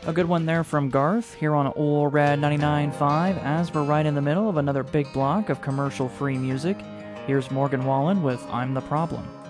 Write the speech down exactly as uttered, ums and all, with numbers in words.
A good one there from Garth here on Ol' Red ninety-nine point five as we're right in the middle of another big block of commercial-free music. Here's Morgan Wallen with I'm the Problem.